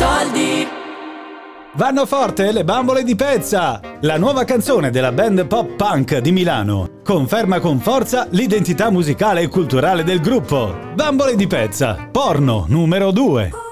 soldi. Vanno forte le bambole di Pezza! La nuova canzone della band pop punk di Milano conferma con forza l'identità musicale e culturale del gruppo. Bambole di Pezza, porno numero 2.